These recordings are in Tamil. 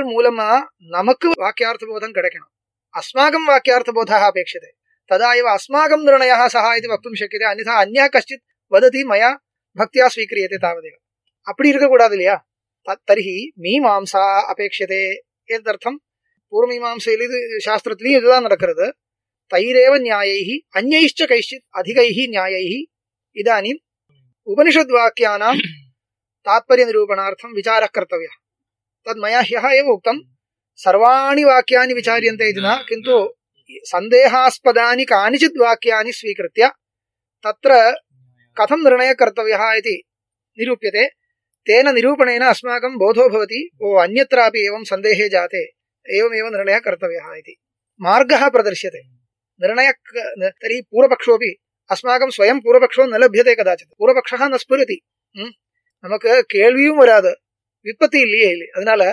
சாஸ்திரங்கள் மூலமா நமக்கு வாக்கியார்த்த போதம் கிடைக்கணும். அஸ்மாகம் வாக்கியார்த்த போதः அபேட்சते तदा एव अस्माकं निर्णयः सः इति वक्तुं शक्यते. अन्यथा अन्यः कश्चित् वदति मया भक्त्या स्वीक्रियते तावदेव. அப்படி இருக்க கூடாது இல்லையா? तर्हि मीमांसा अपेक्षते. एतदर्थं पूर्वमीमांसैल शास्त्रத்திலேயும் இதுதான் நடக்கிறது. तैरेव न्यायैः अन्यैश्च कैश्चित् अधिकैः न्यायैः इदानीं उपनिषद्वाक्यानां तात्पर्यनिरूपणार्थं विचारः कर्तव्यः. तद् मया ह्यः एव उक्तं. सर्वाणि वाक्यानि विचार्यन्ते इति न, किन्तु सन्देहास्पदानि कानिचित् वाक्यानि स्वीकृत्य तत्र कथं निर्णयः कर्तव्यः इति निरूप्यते. तेन निरूपणेन अस्माकं बोधो भवति, ओ अन्यत्रापि एवं सन्देहे जाते, एवमेव निर्णयः कर्तव्यः इति मार्गः प्रदर्श्यते. निर्णयः तर्हि पूर्वपक्षोऽपि अस्माकं स्वयं पूर्वपक्षो न लभ्यते कदाचित्. पूर्वपक्षः न स्फुरति, நமக்கு கேள்வியும் வராது, விற்பத்தி இல்லையே இல்லை. அதனால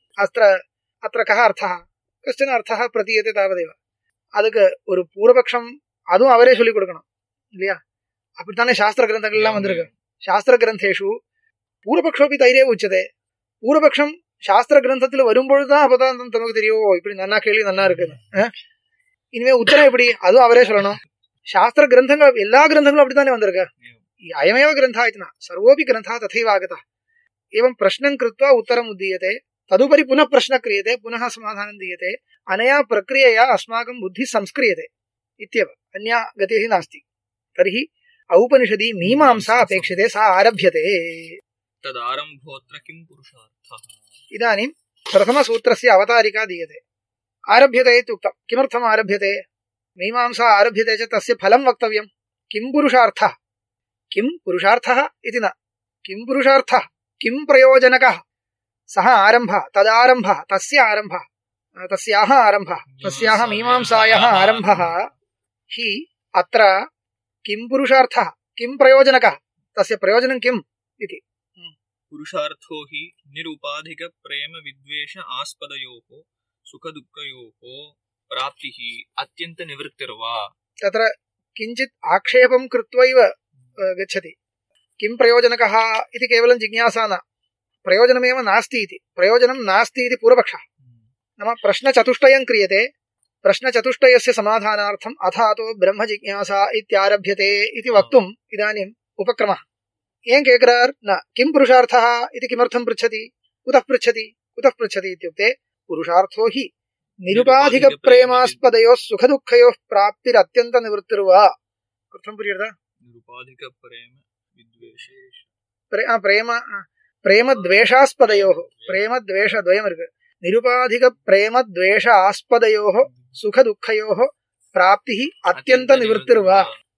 அത്ര கः அர்த்தः கஷ்டன அர்த்தः பிரதீயते तावदेव. அதுக்கு ஒரு பூர்வபக்ஷம் அதுவும் அவரே சொல்லிக் கொடுக்கணும் இல்லையா? அப்படித்தானே சாஸ்திர கிரந்தங்கள் எல்லாம் வந்திருக்கு. சாஸ்திர கிரந்தேஷு பூர்வபக்ஷோபி தைரே உச்சதே. பூர்வபக்ஷம் சாஸ்திர கிரந்தத்தில் வரும்பொழுதுதான் அப்பதான் நமக்கு தெரியும், இப்படி நன்னா கேள்வி நன்னா இருக்குன்னு. இனிமே உத்தரம் எப்படி அதுவும் அவரே சொல்லணும். சாஸ்திர கிரந்தங்கள் எல்லா கிரந்தங்களும் அப்படித்தானே வந்திருக்கு. அயமேவ கிரந்தா இத்தனா சர்வோபி கிரந்தா ததைவ ஆகதா. एवं प्रश्नं कृत्वा उत्तरम् उद्दीयते, तदुपरि पुनः प्रश्नः क्रियते, पुनः समाधानं दीयते. अनया प्रक्रियया अस्माकं बुद्धिः संस्क्रियते इत्येव, अन्या गतिः नास्ति. तर्हि औपनिषदि मीमांसा अपेक्षते, सा आरभ्यते. तदारम्भोऽत्र किं पुरुषार्थः? इदानीं प्रथमसूत्रस्य अवतारिका दीयते. आरभ्यते इत्युक्तं. किमर्थम् आरभ्यते? मीमांसा आरभ्यते च तस्य फलं वक्तव्यं. किं पुरुषार्थः? किं पुरुषार्थः इति न, किं पुरुषार्थः, किं प्रयोजनकः, सः आरम्भः, तदारम्भः, तस्य आरम्भः, तस्याः आरम्भः, तस्याः मीमांसायाः आरम्भः हि अत्र किं पुरुषार्थः, किं प्रयोजनकः, तस्य प्रयोजनं किम् इति. पुरुषार्थो हि निरुपाधिक प्रेम विद्वेष आस्पदयोः सुखदुःखयोः प्राप्तिः अत्यन्त निवृत्तिर्वा. तत्र किञ्चित् आक्षेपं कृत्वैव गच्छति. किं प्रयोजनकः इति केवलं जिज्ञासा न, प्रयोजनमेव नास्ति इति. प्रयोजनं नास्ति इति पूर्वपक्षः. नाम प्रश्नचतुष्टयं क्रियते, प्रश्नचतुष्टयस्य समाधानार्थम् अथातो ब्रह्म जिज्ञासा इत्यारभ्यते इति वक्तुम् इदानीम् उपक्रमः. एं केकरार् न किं पुरुषार्थः इति किमर्थं पृच्छति, कुतः पृच्छति इत्युक्ते पुरुषार्थो हि निरुपाधिकप्रेमास्पदयोः सुखदुःखयोः प्राप्तिरत्यन्तनिवृत्तिर्वा. अर्थं पुर्येत? प्रेमद्वेषास्पदयोः, प्रेमद्वेषद्वयम् इरुक्कु. निरुपाधिकप्रेमद्वेष आस्पदयोः सुखदुःखयोः प्राप्तिः अत्यन्तनिवृत्तिर्वा.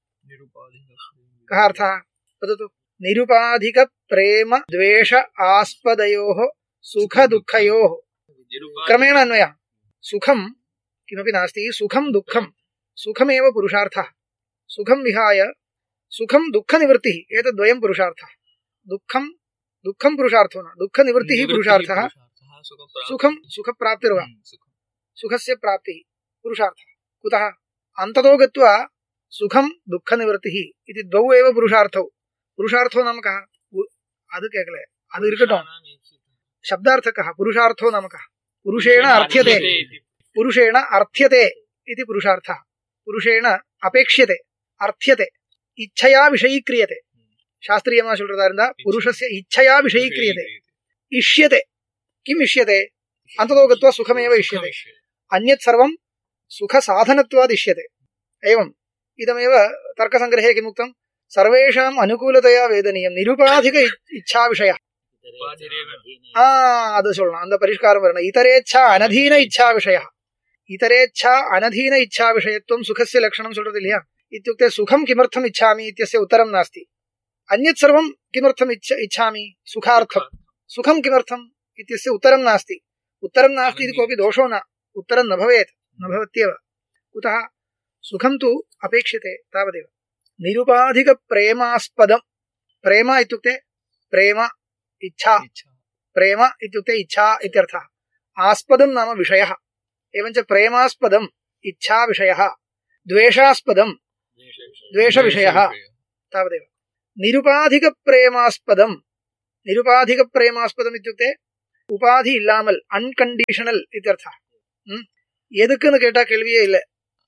कः अर्थः वदतु? निरुपाधिकप्रेमद्वेष आस्पदयोः सुखदुःखयोः. क्रमेण अन्वयः. सुखं किमपि नास्ति, सुखं दुःखं, सुखमेव पुरुषार्थः. सुखं विहाय सुखं दुःखनिवृत्तिः, एतद्वयं पुरुषार्थः. दुःखं पुरुषार्थो न, दुःखनिवृत्तिः पुरुषार्थः. सुखं सुखप्राप्तिर्वा, सुखस्य प्राप्तिः पुरुषार्थः. कुतः? अन्ततो गत्वा सुखं दुःखनिवृत्तिः इति द्वौ एव पुरुषार्थौ. पुरुषार्थो नाम कः? अदु केकले अदु इरुकट्टो शब्दार्थकः. पुरुषार्थो नाम कः? पुरुषेण अर्थ्यते, पुरुषेण अर्थ्यते इति पुरुषार्थः. पुरुषेण अपेक्ष्यते, अर्थ्यते, इच्छया विषयीक्रियते. शास्त्रीयमा சொல்றதா पुरुषस्य इच्छया विषयीक्रियते. इष्यते. किम् इष्यते? अन्ततो गत्वा सुखमेव इष्यते. अन्यत् सर्वं सुखसाधनत्वाद् इष्यते. एवम् इदमेव तर्कसङ्ग्रहे किमुक्तं? सर्वेषाम् अनुकूलतया वेदनीयं निरुपाधिक इच्छा विषयः. அது சொல்லணும், அந்த பரிஷ்காரம் வரணும். இதரேச்சா அனதீன இச்சா விஷயः. इतरेच्छा अनधीन इच्छा विषयत्वं सुखस्य लक्षणं சொல்றது இல்லையா? इत्युक्ते सुखं किमर्थम् इच्छामि इत्यस्य उत्तरं नास्ति. अन्यत् सर्वं किमर्थम् इच्छामि, सुखार्थं. सुखं किमर्थम् इत्यस्य उत्तरं नास्ति. उत्तरं नास्ति इति कोऽपि दोषो न, उत्तरं न भवेत्, न भवत्येव. कुतः? सुखं तु अपेक्षते तावदेव. निरुपाधिकप्रेमास्पदं. प्रेम इत्युक्ते प्रेम, इच्छा. प्रेम इत्युक्ते इच्छा इत्यर्थः. आस्पदं नाम विषयः. एवञ्च प्रेमास्पदम् इच्छा विषयः, द्वेषास्पदम् द्वेष विषयः तावदेव. निरुपाधिकप्रेमास्पदम्, निरुपाधिकप्रेमास्पदम् इत्युक्ते உபாதி இல்லாமல் அன்கண்டிஷனல் இत्यर्थः. எதுக்குன்னு கேட்டா கேள்வியே இல்லை.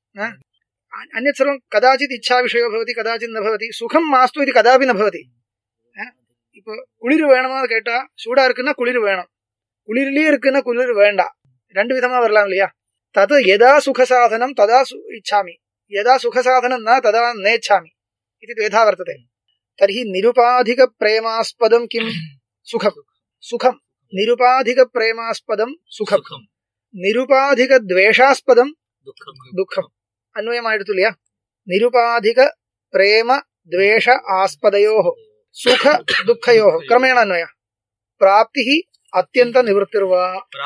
अन्यत् सर्वं कदाचित् इच्छा विषयो भवति, कदाचित् न भवति. सुखं मास्तु इति कदापि न भवति. இப்போ குளிர் வேணுமா கேட்டா சூடா இருக்குன்னா குளிர் வேணும், குளிர்லயே இருக்குன்னா குளிர் வேண்டாம், ரெண்டு விதமா வரலாம் இல்லையா? தது யதா சுகசாதனம் ததா இச்சாமி, யதா சுகசாதனம் ந ததா நேச்சாமி इति द्वेधा वर्तते. तर्हि निरुपाधिक प्रेमास्पदं किं सुखं, सुखं निरुपाधिक प्रेमास्पदं सुखं, निरुपाधिक द्वेषास्पदं दुःखं. अन्वयमायितु இல்லையா? निरुपाधिक प्रेम द्वेष आस्पदयोः सुख दुःखयोः क्रमेण अन्वय. प्राप्तिः अत्यन्त निवृत्तिर्वा,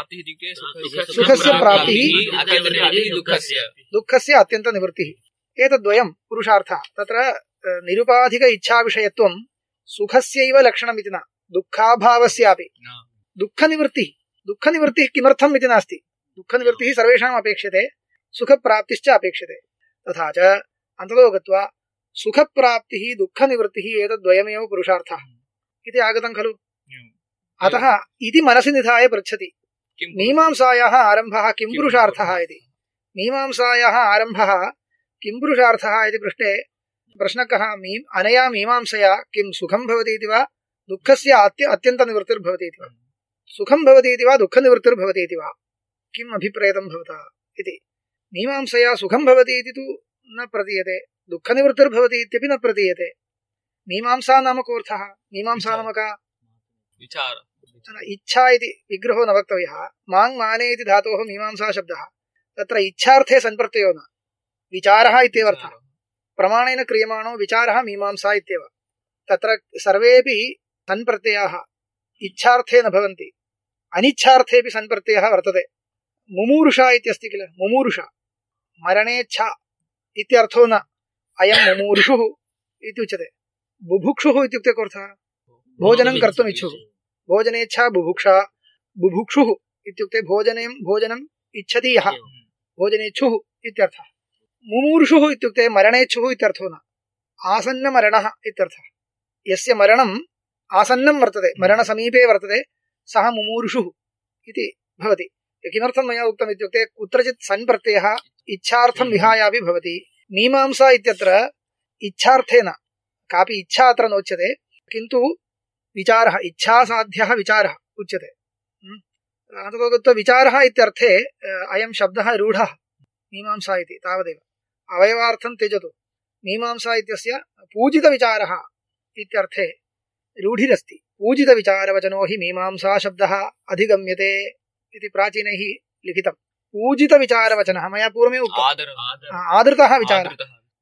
सुखस्य प्राप्तिः दुःखस्य अत्यन्त निवृत्तिः. एतद्वयं पुरुषार्थः. तत्र निरुपाधिक इच्छा विषयत्वं सुखस्यैव लक्षणम् इति न, दुःखाभावस्यापि. दुःखनिवृत्तिः किमर्थम् इति नास्ति. दुःखनिवृत्तिः सर्वेषाम् अपेक्षते, सुखप्राप्तिश्च अपेक्षते. तथा च अन्ततो गत्वा सुखप्राप्तिः दुःखनिवृत्तिः एतद्वयमेव पुरुषार्थः इति आगतं खलु. अतः इति मनसि निधाय पृच्छति मीमांसायाः आरम्भः किं पुरुषार्थः इति. मीमांसायाः आरम्भः किं पुरुषार्थः इति पृष्टे प्रश्नकः अनया मीमांसया किं सुखं भवति इति वा दुःखस्य अत्यन्तनिवृत्तिर्भवति इति वा, सुखं भवति इति वा दुःखनिवृत्तिर्भवति इति वा, किम् अभिप्रेतं भवता इति. मीमांसया सुखं भवति इति तु न प्रतीयते, दुःखनिवृत्तिर्भवति इत्यपि न प्रतीयते. मीमांसा नाम कोऽर्थः? मीमांसा नाम का? विचार. इच्छा इति विग्रहो न वक्तव्यः. माङ् माने इति धातोः मीमांसा शब्दः. तत्र इच्छार्थे सन्प्रत्ययो न, विचारः इत्येव अर्थः. प्रमाणेन क्रियमाणो विचारः मीमांसा इत्येव. तत्र सर्वेपि सन्प्रत्ययाः इच्छार्थे न भवन्ति, अनिच्छार्थेऽपि सन्प्रत्ययः वर्तते. मुमूर्षा इत्यस्ति किल, मुमूर्षा मरणेच्छा इत्यर्थो न, अयं मुमूर्षुः इत्युच्यते. बुभुक्षुः इत्युक्ते कोऽर्थः? भोजनं कर्तुम् इच्छुः. भोजनेच्छा बुभुक्षा, बुभुक्षुः इत्युक्ते भोजनम् इच्छति यः, भोजनेच्छुः इत्यर्थः. मुमूर्षुः इत्युक्ते मरणेच्छुः इत्यर्थो न, आसन्नमरणः इत्यर्थः. यस्य मरणम् आसन्नं वर्तते, मरणसमीपे वर्तते, सः मुमूर्षुः इति भवति. किमर्थं मया उक्तम् इत्युक्ते कुत्रचित् सन्प्रत्ययः इच्छार्थं विहायापि भवति. मीमांसा इत्यत्र इच्छार्थेन कापि इच्छा अत्र नोच्यते, किन्तु विचारः, इच्छासाध्यः विचारः उच्यते. अतः गत्वा विचारः इत्यर्थे अयं शब्दः रूढः मीमांसा इति, तावदेव. अवयवार्थं त्यजतु. मीमांसा इत्यस्य पूजितविचारः इत्यर्थे रूढिरस्ति. पूजितविचारवचनो हि मीमांसा शब्दः अधिगम्यते इति प्राचीनैः लिखितं. पूजितविचारवचनः मया पूर्वमेव उक्तम्. आदृतः विचारः.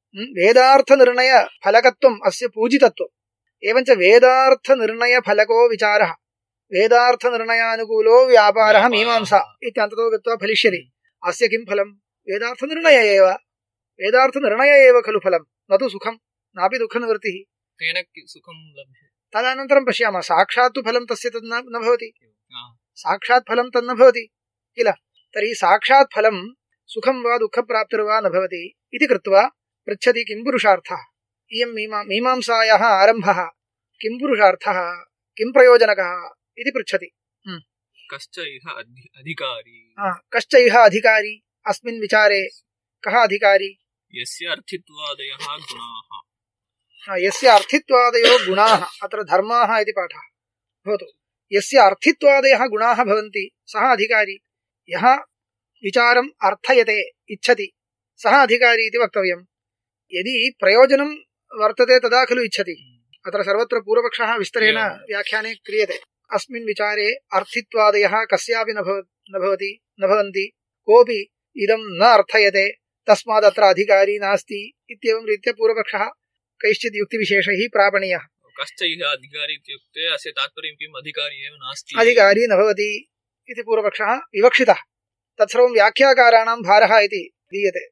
वेदार्थनिर्णयफलकत्वम् अस्य पूजितत्वम्. एवञ्च वेदार्थनिर्णयफलको विचारः, वेदार्थनिर्णयानुकूलो व्यापारः मीमांसा इत्यन्ततो गत्वा फलिष्यति. अस्य किं फलम्? वेदार्थनिर्णय एव, वेदार्थनिर्णय एव खलु फलम्, न तु सुखं नापि दुःखनिवृत्तिः. तेन सुखं लभ्यते. तदनन्तरं पश्यामः, साक्षात् तु फलं तस्य तद् न भवति, साक्षात् फलं तन्न भवति किल. तर्हि साक्षात् फलं सुखं वा दुःखप्राप्तिर्वा न भवति इति कृत्वा पृच्छति किं पुरुषार्थः. इयं मीमांसायाः आरम्भः किं पुरुषार्थः, किं प्रयोजनकः इति पृच्छति. कश्च इह अधिकारी, कश्च इह अधिकारी, अस्मिन् विचारे कः अधिकारी? यस्य अर्थित्वादयः गुणाः, यस्य अर्थित्वादयो गुणाः, अत्र धर्माः इति पाठः भवतु. यस्य अर्थित्वादयः गुणाः भवन्ति सः अधिकारी. यः विचारम् अर्थयते इच्छति सः अधिकारी इति वक्तव्यम्. यदि प्रयोजनं वर्तते तदा खलु इच्छति. अत्र सर्वत्र पूर्वपक्षः विस्तरेण व्याख्याने क्रियते. अस्मिन् विचारे अर्थित्वादयः कस्यापि न भवन्ति, कोऽपि इदं न अर्थयते, तस्मात् अत्र अधिकारी नास्ति इत्येवं रीत्या पूर्वपक्षः कैश्चित् युक्तिविशेषैः प्रापणीयः. कश्च इह अधिकारी इत्युक्ते अस्य तात्पर्यं किम्? अधिकारी एव नास्ति, अधिकारी न भवति इति पूर्वपक्षः विवक्षितः. तत्सर्वं व्याख्याकाराणां भारः इति दीयते.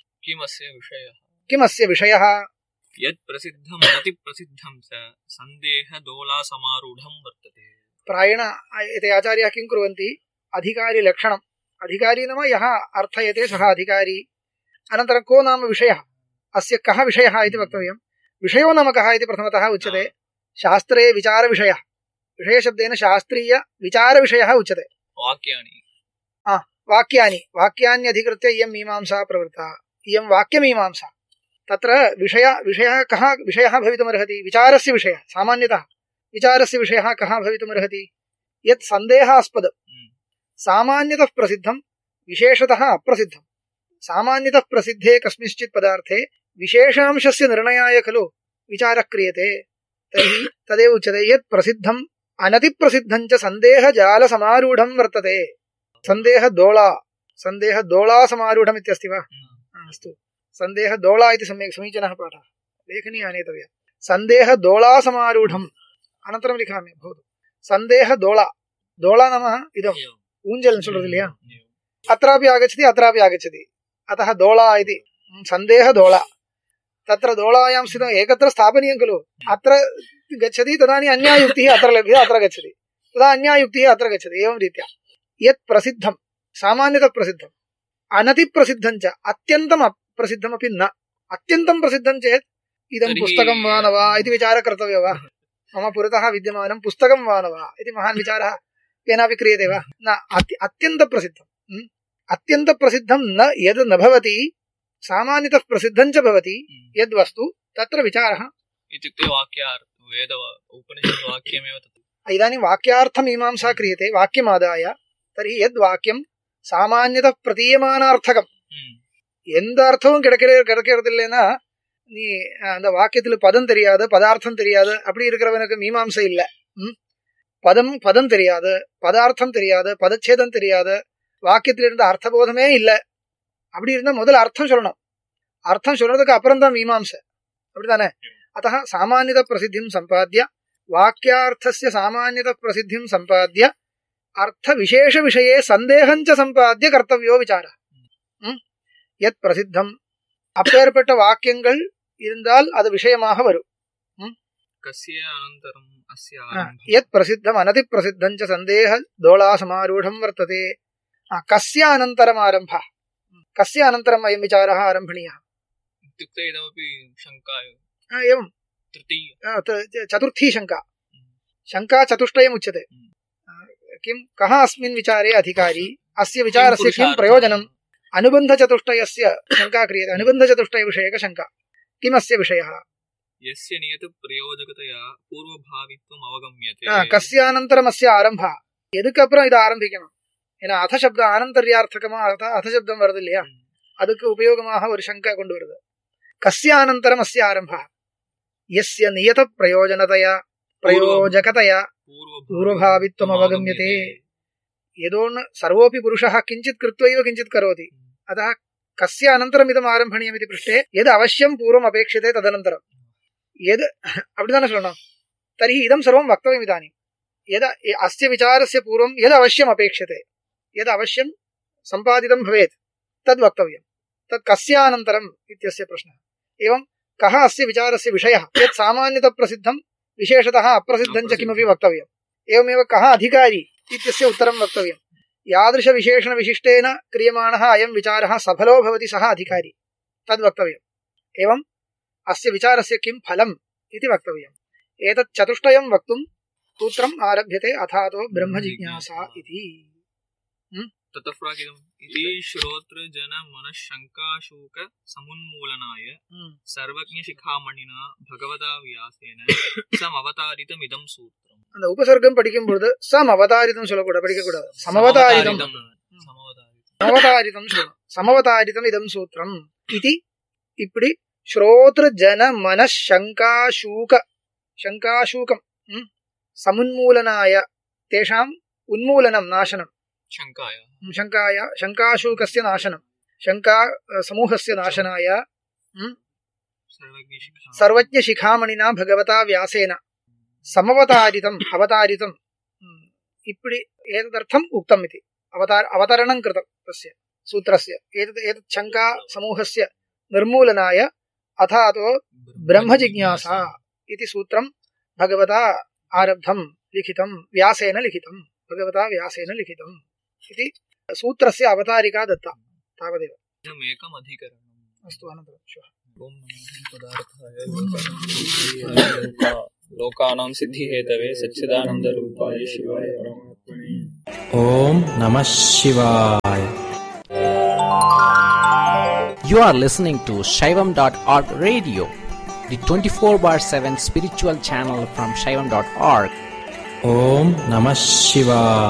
किमस्य विषयः? यत् प्रसिद्धम् अतिप्रसिद्धं च सन्देहदोलासमारूढं वर्तते. प्रायेण एते आचार्याः किं कुर्वन्ति? अधिकारी लक्षणम्, अधिकारी नाम यः अर्थयते सः अधिकारी. अनन्तरं को नाम विषयः, अस्य कः विषयः इति वक्तव्यम्. विषयो नाम कः इति प्रथमतः उच्यते. शास्त्रे विचारविषयः, विषयशब्देन शास्त्रीय विचारविषयः उच्यते। वाक्यानि अधिकृत्य इयं मीमांसा प्रवृत्ता, इयं वाक्यमीमांसा। तत्र विषयः कः विषयः भवितुमर्हति? विचारस्य विषयः। सामान्यतः विचारस्य विषयः कः भवितुमर्हति? यत् सन्देहास्पदं सामान्यतः प्रसिद्धं विशेषतः अप्रसिद्धं। सामान्यतः प्रसिद्धे कस्मिंश्चित् पदार्थे विशेषांशस्य निर्णयाय खलु विचारः क्रियते। तर्हि तदेव उच्यते यत् प्रसिद्धं अनतिप्रसिद्धं च सन्देहजालसमारूढं वर्तते। सन्देहदोला समारूढम् इत्यस्ति वा? अस्तु, सन्देहदोला इति सम्यक् समीचीनः पाठः, लेखनी आनेतव्या। सन्देहदोलासमारूढम् अनन्तरं लिखामि भवतु। सन्देहदोला, दोला नाम इदम् ஊஞ்சல் சொல்றது இல்லையா? अत्रापि आगच्छति अत्रापि आगच्छति, अतः दोला इति सन्देहदोला। तत्र दोलायां स्थितम् एकत्र स्थापनीयं खलु। अत्र गच्छति तदानीम् अन्या युक्तिः अत्र लभ्यते, अत्र गच्छति, तदा अन्या युक्तिः अत्र गच्छति। एवं रीत्या यत् प्रसिद्धं सामान्यतः प्रसिद्धम् अनतिप्रसिद्धं च अत्यन्तम् अप्रसिद्धमपि न। अत्यन्तं प्रसिद्धं चेत् इदं पुस्तकं वा न वा इति विचारः कर्तव्यः वा? मम पुरतः विद्यमानं पुस्तकं वा न वा इति महान् विचारः केनापि क्रियते वा? न। अत्यन्तप्रसिद्धं न यद् न भवति, सामान्यतः प्रसिद्धं च भवति यद्वस्तु, तत्र विचारः इत्युक्ते वाक्यार्थ वेद उपनिषद् वाक्यमेव तत्। इदानीं वाक्यार्थमीमांसा क्रियते वाक्यमादाय। तर्हि यद्वाक्यं सामान्यतः प्रतीयमानार्थकं எந்த அர்த்தமும் கிடைக்கிறது இல்லைன்னா நீ அந்த வாக்கியத்துல பதம் தெரியாது, பதார்த்தம் தெரியாது, அப்படி இருக்கிறவனுக்கு மீமாம்சை இல்லை. பதம் தெரியாது, பதார்த்தம் தெரியாது, பதச்சேதம் தெரியாது, வாக்கியத்துல இருந்த அர்த்தபோதமே இல்லை. அப்படி இருந்தா முதல்ல அர்த்தம் சொல்லணும். அர்த்தம் சொல்றதுக்கு அப்புறம் தான் மீமாம்சை, அப்படித்தானே? अतः सामान्यत प्रसिद्धिं सम्पाद्य वाक्यार्थस्य सामान्यत प्रसिद्धिं सम्पाद्य अर्थ विशेष विषये सन्देहं च सम्पाद्य कर्तव्यो विचारः. यत् प्रसिद्धं அப்பேற்பட்ட வாக்கியங்கள் இருந்தால் அது விஷயமாக வரும். यत् प्रसिद्धं अनति प्रसिद्धं च सन्देह दोला समारूढं वर्तते. कस्य अनन्तरम् आरम्भः? कस्य अनन्तरम् अयं विचारः आरम्भणीयः? इत्युक्ते इदमपि शङ्का एवं चतुर्थी शङ्का चतुष्टयम् उच्यते. किं कः अस्मिन् विचारे अधिकारी, अस्य विचारस्य किं प्रयोजनम्? अनुबन्धचतुष्टयस्य शङ्का क्रियते। अनुबन्धचतुष्टयविषयक शङ्का। किमस्य विषयः? यस्य नियत प्रयोजकतया पूर्वभावित्वम् अवगम्यते. कस्य अनन्तरम् अस्य आरम्भः? எதுக்கப்புறம் இதை ஆரம்பிக்கணும்? ஏன்னா அத சப்தம் ஆனந்தர்யார்த்தகமா அத சப்தம் வருது இல்லையா? அதுக்கு உபயோகமாக ஒரு சங்கா கொண்டு வருது. கஸ்ய அனந்தரம் அஸ்ய ஆரம்பः यस्य नियत प्रयोजकतया पूर्वभावित्वम् अवगम्यते. यदोन सर्वोऽपि पुरुषः किञ्चित् कृत्वैव किञ्चित् करोति. अतः कस्य अनन्तरम् इदम् आरम्भणीयम् इति पृष्टे यद् अवश्यं पूर्वम् अपेक्षते तदनन्तरं यद् अपडिदान शृणोतु. तर्हि इदं सर्वं वक्तव्यम् इदानीं। यद् अस्य विचारस्य पूर्वं यद् अवश्यम् अपेक्षते, यद् अवश्यं सम्पादितं भवेत् तद् वक्तव्यं। तत् कस्य अनन्तरम् इत्यस्य प्रश्नः। एवं कः अस्य विचारस्य विषयः? यत् सामान्यतः प्रसिद्धं विशेषतः अप्रसिद्धं च किमपि वक्तव्यम्। एवमेव कः अधिकारी इत्यस्य उत्तरं वक्तव्यम्। यादृशविशेषणविशिष्टेन क्रियमाणः अयं विचारः सफलो भवति सः अधिकारी, तद् वक्तव्यम्। एवम् अस्य विचारस्य किं फलम् इति वक्तव्यम्। एतत् चतुष्टयं वक्तुं सूत्रम् आरभ्यते अथातो ब्रह्मजिज्ञासा इति। ततः प्रागिदम् इति श्रोत्र जन मनश्शङ्काशूक समुन्मूलनाय सर्वज्ञशिखामणिना भगवता व्यासेन समवतारितम् इदं सूत्रम्. அந்த உபசர்க்கம் படிக்கும் பொழுது சமவதாரிதம் சொல்லக்கூடாது, படிக்க கூடாது. சமவதாரிதம் சொல்லணும். சமவதாரிதம் இதம் சூத்திரம் இதி. இப்படி ஸ்ரோத்ர ஜன मनश्शङ्काशूகம் समुन्मूलनाय तेषां उन्मूलनं नाशनं शङ्काशूकस्य नाशनं शङ्का समूहस्य नाशनाय सर्वज्ञशिखामणिना भगवता व्यासेन समवतारितम् अवतारितम् इप्पडि एतदर्थम् उक्तम् इति अवतरणं कृतं तस्य सूत्रस्य। एतत् शङ्का समूहस्य निर्मूलनाय अथातो ब्रह्मजिज्ञासा इति सूत्रं भगवता आरब्धं लिखितं व्यासेन लिखितं भगवता व्यासेन लिखितम् इति सूत्रस्य अवतारिका दत्ता। तावदेव। एकम् अधिकरणम्। अस्तु, अनन्तरं श्वः। ओम नमः पदार्थाय लोकानां सिद्धिहेतवे सच्चिदानन्दरूपाय शिवाय परमात्मने Om Namah Shivaya. You are listening to Shaivam.org radio, the 24/7 spiritual channel from Shaivam.org. Om Namah Shivaya.